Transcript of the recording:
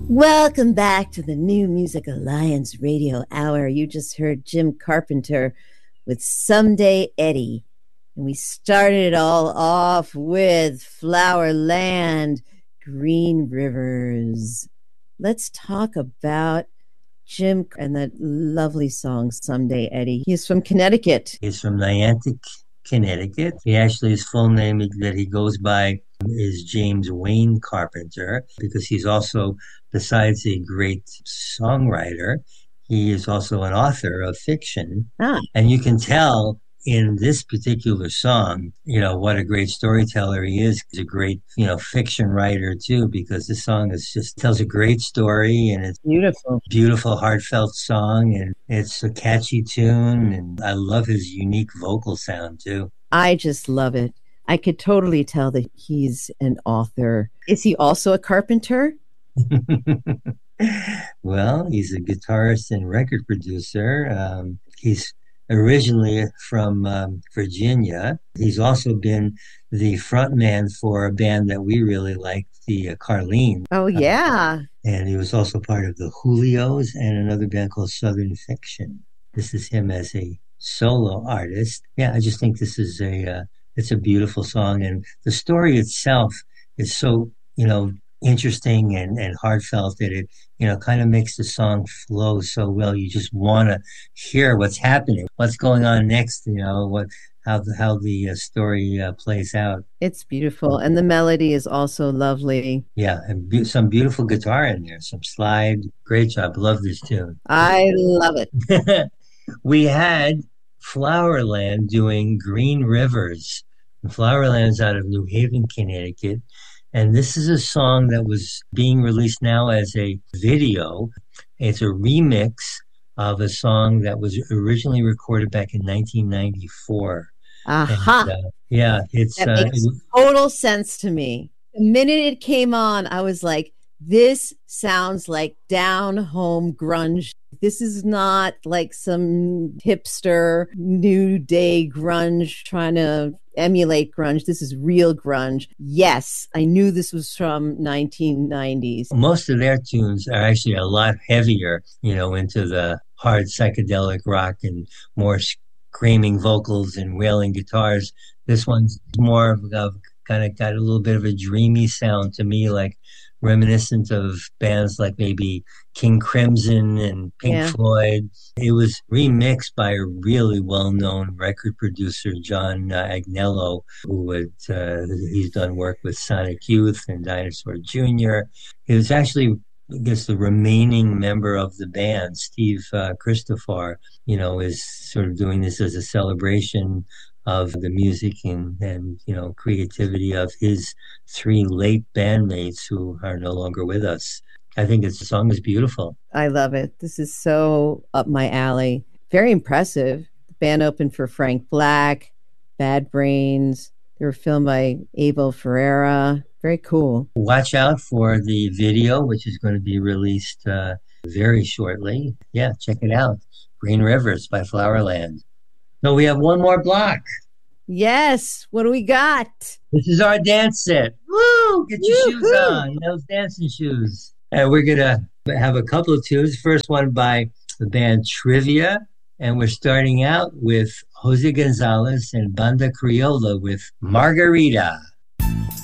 Welcome back to the New Music Alliance Radio Hour. You just heard Jim Carpenter with Someday Eddie. And we started it all off with Flowerland, Green Rivers. Let's talk about Jim and that lovely song, Someday Eddie. He's from Connecticut. He's from Niantic, Connecticut. His full name that he goes by is James Wayne Carpenter, because he's also, besides a great songwriter, he is also an author of fiction. And you can tell in this particular song, what a great storyteller he is. He's a great, fiction writer too, because this song tells a great story, and it's beautiful, heartfelt song, and it's a catchy tune. And I love his unique vocal sound too. I just love it. I could totally tell that he's an author. Is he also a carpenter? Well, he's a guitarist and record producer. He's originally from Virginia. He's also been the frontman for a band that we really like, the Carlene. Oh, yeah. And he was also part of the Julios and another band called Southern Fiction. This is him as a solo artist. Yeah, I just think this is it's a beautiful song. And the story itself is so, interesting and heartfelt that it, kind of makes the song flow so well. You just want to hear what's happening, what's going on next, how the story plays out. It's beautiful. And the melody is also lovely. Yeah, and some beautiful guitar in there, some slide. Great job. Love this tune. I love it. We had Flowerland doing Green Rivers. And Flowerland's out of New Haven, Connecticut. And this is a song that was being released now as a video. It's a remix of a song that was originally recorded back in 1994. Aha. And, that makes total sense to me. The minute it came on, I was like, this sounds like down home grunge. This is not like some hipster new day grunge trying to emulate grunge. This is real grunge. Yes, I knew this was from 1990s. Most of their tunes are actually a lot heavier, into the hard psychedelic rock and more screaming vocals and wailing guitars. This one's more of kind of got a little bit of a dreamy sound to me, like reminiscent of bands like maybe King Crimson and Pink Floyd. It was remixed by a really well-known record producer, John Agnello, he's done work with Sonic Youth and Dinosaur Jr. It was actually, I guess, the remaining member of the band, Steve Christopher, is sort of doing this as a celebration of the music and creativity of his three late bandmates who are no longer with us. I think the song is beautiful. I love it. This is so up my alley. Very impressive. The band opened for Frank Black, Bad Brains. They were filmed by Abel Ferreira. Very cool. Watch out for the video, which is going to be released very shortly. Yeah, check it out. Green Rivers by Flowerland. So we have one more block. Yes. What do we got? This is our dance set. Woo! Get your shoes on, those dancing shoes. And we're going to have a couple of tunes. First one by the band Trivia. And we're starting out with Jose Gonzalez and Banda Criolla with Margarita.